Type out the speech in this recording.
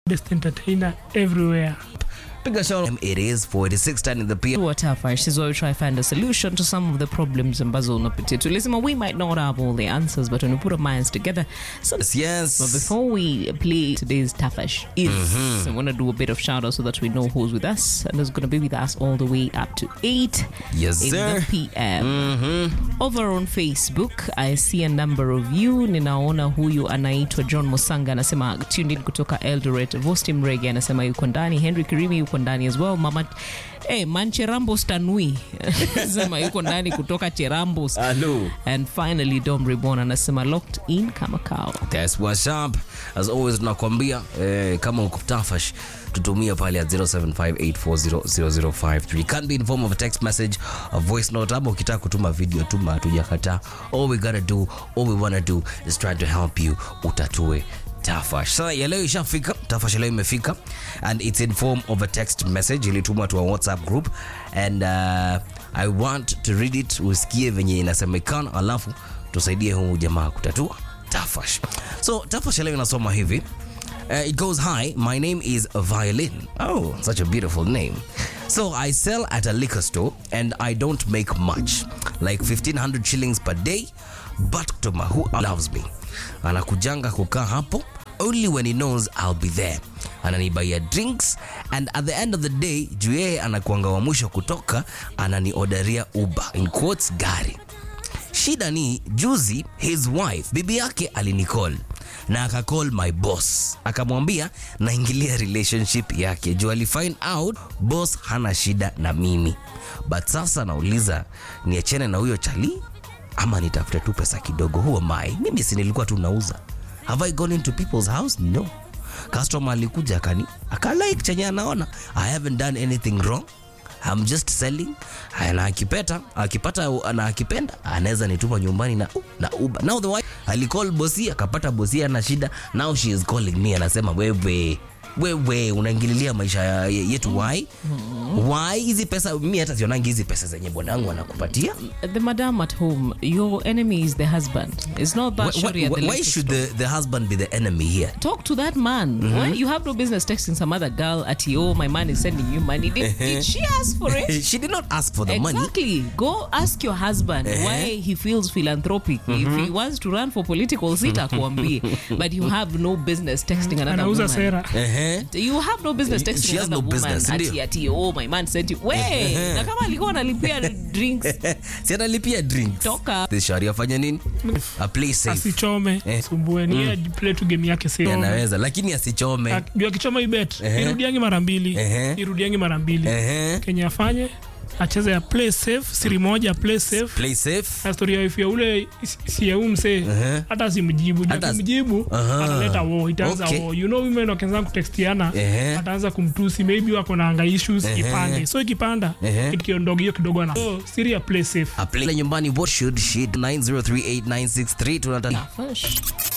best entertainer everywhere. It is 46 10 in the PM. What Tafash is where we try to find a solution to some of the problems ambazo unapitia. Tulisema we might not have all the answers, but when we put our minds together. So Yes. But before we play today's Tafash, I want to do a bit of shout out so that we know who's with us, and is going to be with us all the way up to 8 Yes, in sir. the PM. Over on Facebook, I see a number of you. Ninaona huyu anaitwa John Musanga anasema tuned in kutoka Eldoret. Vosti Mrege anasema yuko ndani. Henry Kirimi yuko ndani as well. Mama Mancherambo Stanui anasema yuko ndani kutoka Cherambo. Hello. And finally Dom Reborn anasema locked in kama kao. That's what's up. As always tunakwambia kama uko Tafash tutumia pale at 0758400053. It can be in form of a text message, a voice note, ama ukitaka kutuma video tuma, hatujakata. All we gotta do, all we wanna do is try to help you utatue Tafash. So ya leo ishafika, Tafash leo imefika, and it's in form of a text message ilitumwa to a WhatsApp group, and I want to read it, usikie venye inasemekana, alafu tusaidie huu jamaa kutatua Tafash. So Tafash leo inasoma hivi. It goes, hi, my name is Violin. Oh, such a beautiful name. So I sell at a liquor store and I don't make much, like 1,500 shillings per day, but Toma, who loves me, anakujanga kukaa hapo only when he knows I'll be there. Ananibaya drinks, and at the end of the day, juu yeye anakuanga wa mwisho kutoka, ananiodaria Uber, in quotes, gari. Shida ni juzi his wife, bibi yake alinicall na akacall my boss, akamwambia naingilia relationship yake juu alifind out boss hana shida na mimi. But sasa nauliza niachane na huyo chali ama nitafute tu pesa kidogo? Who am I? Mimi si nilikuwa tu nauza. Have I gone into people's house? No. Customer alikuja akalike chenye anaona. I haven't done anything wrong. I'm just selling. Na akipata na akipenda anaweza nituma nyumbani na Uber. Now the wife alicall bosi, akapata bosi ana shida. Now she is calling me, anasema wewe unaingililia maisha yetu. Why hizi pesa? Mimi hata sionangi hizi pesa zenye bwanangu anakupatia. The madam at home, your enemy is the husband. It's not that shorty at the why should the husband be the enemy here? Talk to that man. Why you have no business texting some other girl at my man is sending you money. Did she ask for it? She did not ask for the money. Exactly. Go ask your husband why he feels philanthropic. If he wants to run for political seat, akuambie. But you have no business texting another Anauza woman. sera. You have no business texting She has another no woman business, ati my man sent you. Na kama alikuwa analipia drinks. Si analipia drinks. Toka. This shari afanya nini? A play safe. Asichome. Sumbue ni yeye play tu game yake safe. Anaweza lakini asichome. Jua kichoma ibet. Irudiangi mara mbili. Kenya afanye acheze ya play safe, siri moja play safe. Play safe. Historia ya ule si ya umse hata simjibu. Akimjibu ataleta war, itaanza war. You know women wakianza kutextiana ataanza kumtusi, maybe wako na anga issues ipande. So ikipanda ikiondoga hiyo kidogo na siri ya play safe. A play nyumbani, what should she 903896 tunataka. Tafash.